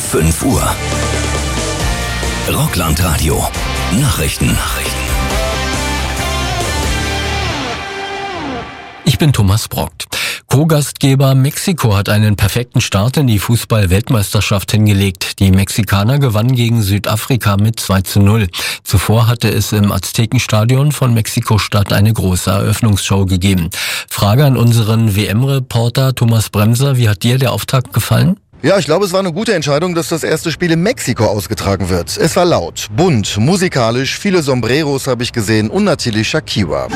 5 Uhr. Rockland-Radio. Nachrichten. Ich bin Thomas Brockt. Co-Gastgeber Mexiko hat einen perfekten Start in die Fußball-Weltmeisterschaft hingelegt. Die Mexikaner gewannen gegen Südafrika mit 2:0. Zuvor hatte es im Aztekenstadion von Mexiko-Stadt eine große Eröffnungsshow gegeben. Frage an unseren WM-Reporter Thomas Bremser. Wie hat dir der Auftakt gefallen? Ja, ich glaube, es war eine gute Entscheidung, dass das erste Spiel in Mexiko ausgetragen wird. Es war laut, bunt, musikalisch, viele Sombreros habe ich gesehen und natürlich Shakira.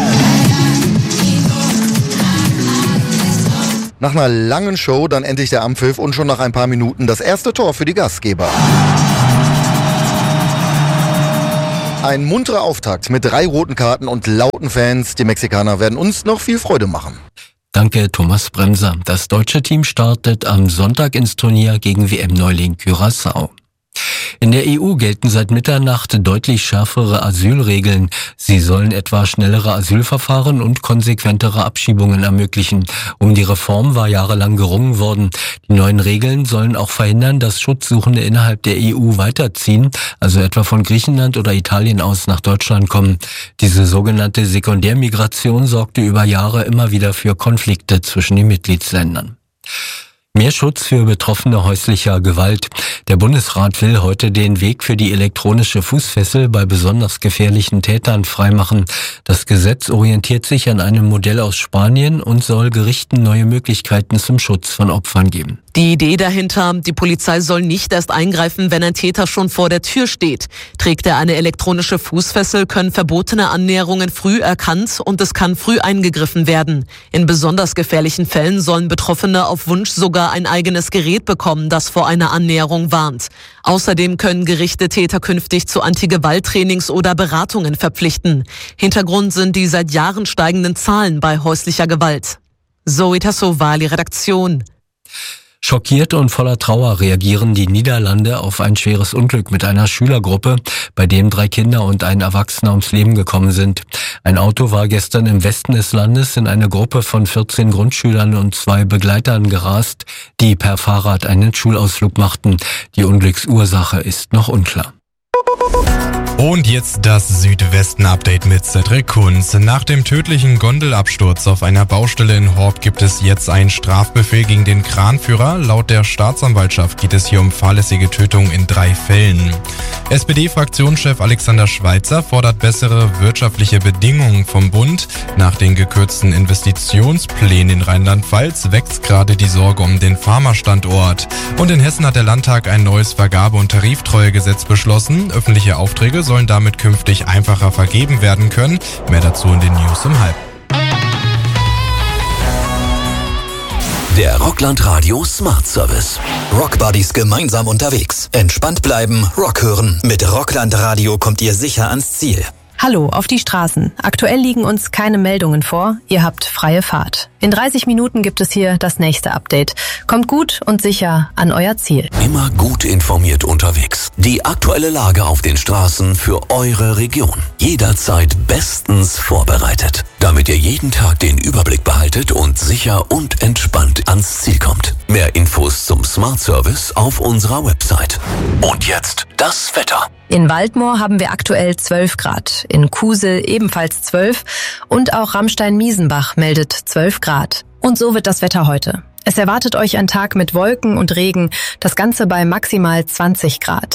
Nach einer langen Show dann endlich der Anpfiff und schon nach ein paar Minuten das erste Tor für die Gastgeber. Ein munterer Auftakt mit 3 roten Karten und lauten Fans. Die Mexikaner werden uns noch viel Freude machen. Danke, Thomas Bremser. Das deutsche Team startet am Sonntag ins Turnier gegen WM-Neuling Curaçao. In der EU gelten seit Mitternacht deutlich schärfere Asylregeln. Sie sollen etwa schnellere Asylverfahren und konsequentere Abschiebungen ermöglichen. Um die Reform war jahrelang gerungen worden. Die neuen Regeln sollen auch verhindern, dass Schutzsuchende innerhalb der EU weiterziehen, also etwa von Griechenland oder Italien aus nach Deutschland kommen. Diese sogenannte Sekundärmigration sorgte über Jahre immer wieder für Konflikte zwischen den Mitgliedsländern. Mehr Schutz für Betroffene häuslicher Gewalt. Der Bundesrat will heute den Weg für die elektronische Fußfessel bei besonders gefährlichen Tätern freimachen. Das Gesetz orientiert sich an einem Modell aus Spanien und soll Gerichten neue Möglichkeiten zum Schutz von Opfern geben. Die Idee dahinter, die Polizei soll nicht erst eingreifen, wenn ein Täter schon vor der Tür steht. Trägt er eine elektronische Fußfessel, können verbotene Annäherungen früh erkannt und es kann früh eingegriffen werden. In besonders gefährlichen Fällen sollen Betroffene auf Wunsch sogar ein eigenes Gerät bekommen, das vor einer Annäherung warnt. Außerdem können Gerichte Täter künftig zu Anti-Gewalt-Trainings oder Beratungen verpflichten. Hintergrund sind die seit Jahren steigenden Zahlen bei häuslicher Gewalt. Zoe Tassovali, Redaktion. Schockiert und voller Trauer reagieren die Niederlande auf ein schweres Unglück mit einer Schülergruppe, bei dem 3 Kinder und ein Erwachsener ums Leben gekommen sind. Ein Auto war gestern im Westen des Landes in eine Gruppe von 14 Grundschülern und 2 Begleitern gerast, die per Fahrrad einen Schulausflug machten. Die Unglücksursache ist noch unklar. Und jetzt das Südwesten-Update mit Cedric Kunz. Nach dem tödlichen Gondelabsturz auf einer Baustelle in Horb gibt es jetzt einen Strafbefehl gegen den Kranführer. Laut der Staatsanwaltschaft geht es hier um fahrlässige Tötung in 3 Fällen. SPD-Fraktionschef Alexander Schweitzer fordert bessere wirtschaftliche Bedingungen vom Bund. Nach den gekürzten Investitionsplänen in Rheinland-Pfalz wächst gerade die Sorge um den Pharma-Standort. Und in Hessen hat der Landtag ein neues Vergabe- und Tariftreuegesetz beschlossen. Öffentliche Aufträge sollen damit künftig einfacher vergeben werden können. Mehr dazu in den News um 12:30. Der Rockland-Radio Smart Service. Rockbuddies gemeinsam unterwegs. Entspannt bleiben, Rock hören. Mit Rockland-Radio kommt ihr sicher ans Ziel. Hallo, auf die Straßen. Aktuell liegen uns keine Meldungen vor. Ihr habt freie Fahrt. In 30 Minuten gibt es hier das nächste Update. Kommt gut und sicher an euer Ziel. Immer gut informiert unterwegs. Die aktuelle Lage auf den Straßen für eure Region. Jederzeit bestens vorbereitet. Damit ihr jeden Tag den Überblick behaltet und sicher und entspannt ans Ziel kommt. Mehr Infos zum Smart Service auf unserer Website. Und jetzt das Wetter. In Waldmoor haben wir aktuell 12 Grad, in Kusel ebenfalls 12 und auch Ramstein-Miesenbach meldet 12 Grad. Und so wird das Wetter heute. Es erwartet euch ein Tag mit Wolken und Regen, das Ganze bei maximal 20 Grad.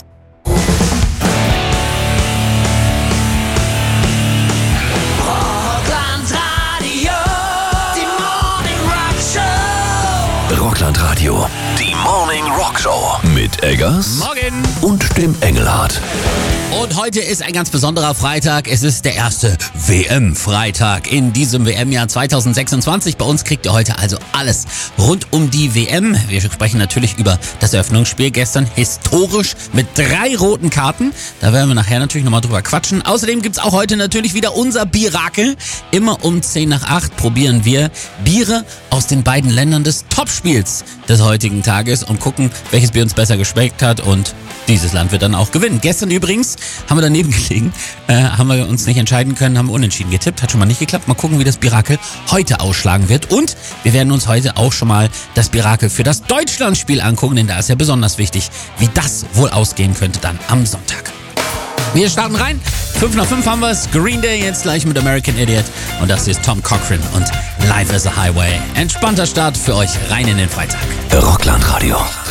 Rockland-Radio, die Morning Rock Show mit Eggers Morgen und dem Engelhardt. Und heute ist ein ganz besonderer Freitag. Es ist der erste WM-Freitag in diesem WM-Jahr 2026. Bei uns kriegt ihr heute also alles rund um die WM. Wir sprechen natürlich über das Eröffnungsspiel gestern, historisch mit 3 roten Karten. Da werden wir nachher natürlich nochmal drüber quatschen. Außerdem gibt's auch heute natürlich wieder unser Bierakel. Immer um 7:50 probieren wir Biere aus den beiden Ländern des Topspiels des heutigen Tages und gucken, welches Bier uns besser geschmeckt geschmeckt hat und dieses Land wird dann auch gewinnen. Gestern übrigens haben wir daneben gelegen, haben wir uns nicht entscheiden können, haben unentschieden getippt, hat schon mal nicht geklappt. Mal gucken, wie das Birakel heute ausschlagen wird. Und wir werden uns heute auch schon mal das Birakel für das Deutschlandspiel angucken, denn da ist ja besonders wichtig, wie das wohl ausgehen könnte dann am Sonntag. Wir starten rein. 5 nach 5 haben wir es. Green Day jetzt gleich mit American Idiot. Und das ist Tom Cochrane und Life is a Highway. Entspannter Start für euch rein in den Freitag. Rockland Radio.